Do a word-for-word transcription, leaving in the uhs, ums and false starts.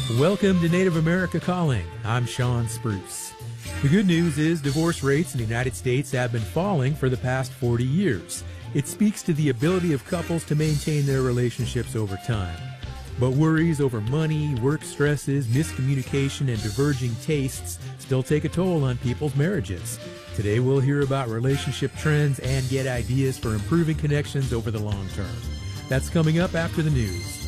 Welcome to Native America Calling. I'm Sean Spruce. The good news is divorce rates in the United States have been falling for the past forty years. It speaks to the ability of couples to maintain their relationships over time. But worries over money, work stresses, miscommunication, and diverging tastes still take a toll on people's marriages. Today we'll hear about relationship trends and get ideas for improving connections over the long term. That's coming up after the news.